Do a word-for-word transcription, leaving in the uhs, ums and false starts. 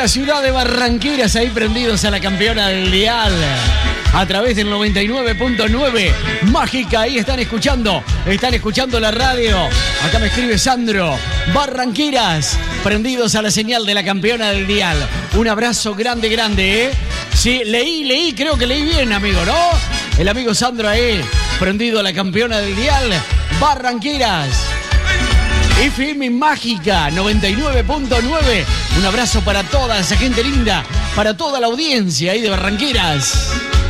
la ciudad de Barranqueras, ahí prendidos a la campeona del dial. A través del noventa y nueve punto nueve. Mágica, ahí están escuchando. Están escuchando la radio. Acá me escribe Sandro. Barranqueras, prendidos a la señal de la campeona del dial. Un abrazo grande, grande, ¿eh? Sí, leí, leí, creo que leí bien, amigo, ¿no? El amigo Sandro ahí, prendido a la campeona del dial. Barranqueras. F M Mágica noventa y nueve punto nueve. Un abrazo para toda esa gente linda, para toda la audiencia ahí de Barranqueras.